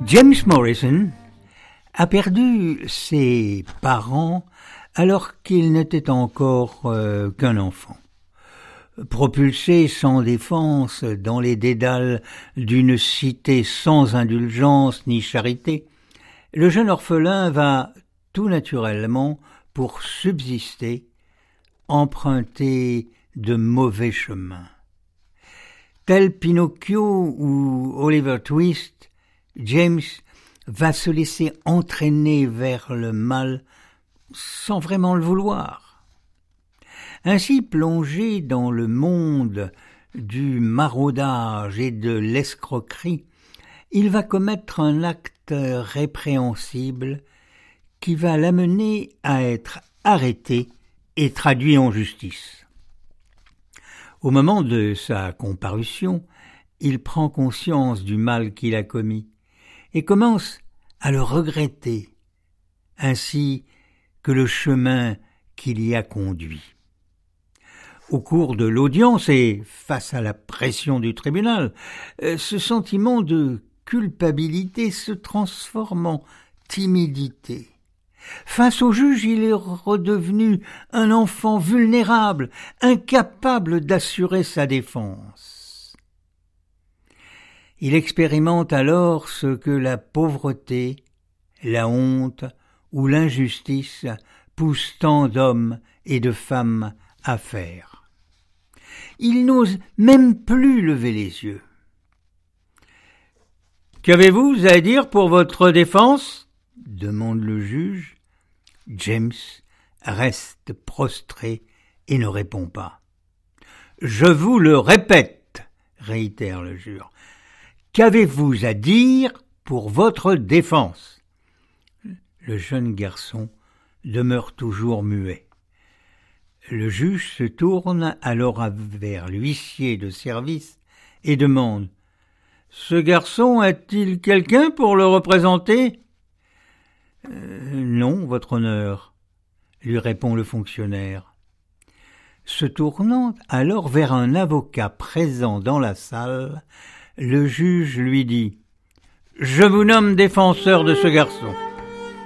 James Morrison a perdu ses parents alors qu'il n'était encore qu'un enfant. Propulsé sans défense dans les dédales d'une cité sans indulgence ni charité, le jeune orphelin va tout naturellement, pour subsister, emprunter de mauvais chemins. Tel Pinocchio ou Oliver Twist, James va se laisser entraîner vers le mal sans vraiment le vouloir. Ainsi plongé dans le monde du maraudage et de l'escroquerie, il va commettre un acte répréhensible qui va l'amener à être arrêté et traduit en justice. Au moment de sa comparution, il prend conscience du mal qu'il a commis et commence à le regretter, ainsi que le chemin qu'il y a conduit. Au cours de l'audience et face à la pression du tribunal, ce sentiment de culpabilité se transforme en timidité. Face au juge, il est redevenu un enfant vulnérable, incapable d'assurer sa défense. Il expérimente alors ce que la pauvreté, la honte ou l'injustice poussent tant d'hommes et de femmes à faire. Il n'ose même plus lever les yeux. « Qu'avez-vous à dire pour votre défense ?» demande le juge. James reste prostré et ne répond pas. « Je vous le répète, » réitère le juge. « Qu'avez-vous à dire pour votre défense ?» Le jeune garçon demeure toujours muet. Le juge se tourne alors vers l'huissier de service et demande « Ce garçon a-t-il quelqu'un pour le représenter ?» Non, votre honneur, lui répond le fonctionnaire. Se tournant alors vers un avocat présent dans la salle, le juge lui dit « Je vous nomme défenseur de ce garçon. »